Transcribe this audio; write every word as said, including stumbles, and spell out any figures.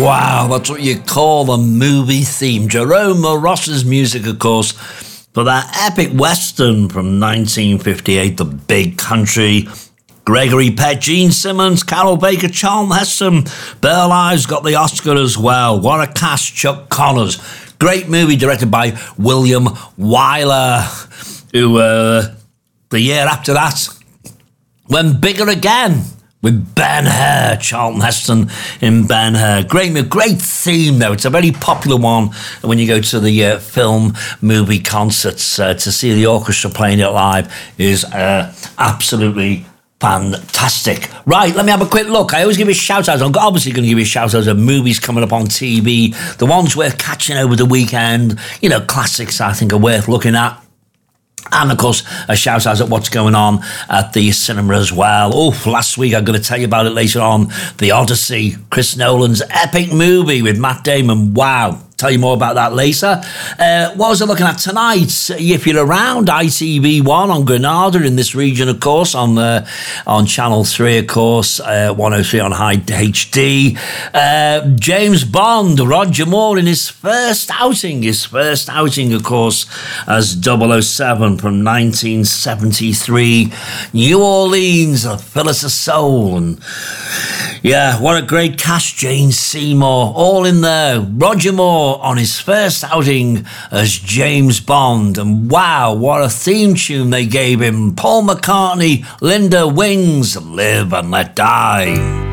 Wow, that's what you call a movie theme. Jerome Ross's music, of course, for that epic western from nineteen fifty-eight, The Big Country. Gregory Peck, Gene Simmons, Carol Baker, Charlton Heston. Burl Ives got the Oscar as well. What a cast, Chuck Connors. Great movie directed by William Wyler, who uh, the year after that went bigger again with Ben-Hur, Charlton Heston in Ben-Hur. Great, great theme, though. It's a very popular one when you go to the uh, film movie concerts. Uh, to see the orchestra playing it live is uh, absolutely fantastic. Right, let me have a quick look. I always give you shout-outs. I'm obviously going to give you shout-outs of movies coming up on T V, the ones we're catching over the weekend, you know, classics I think are worth looking at. And, of course, a shout-out at what's going on at the cinema as well. Oh, last week, I'm going to tell you about it later on. The Odyssey, Chris Nolan's epic movie with Matt Damon. Wow. Tell you more about that later. Uh, what was I looking at tonight? If you're around, I T V one on Granada in this region, of course, on uh, on Channel three, of course, uh, one oh three on High H D. Uh, James Bond, Roger Moore in his first outing, his first outing, of course, as double oh seven from nineteen seventy-three. New Orleans, Phyllis of Soul. And yeah, what a great cast. Jane Seymour, all in there. Roger Moore on his first outing as James Bond. And wow, what a theme tune they gave him. Paul McCartney, Linda Wings, Live and Let Die.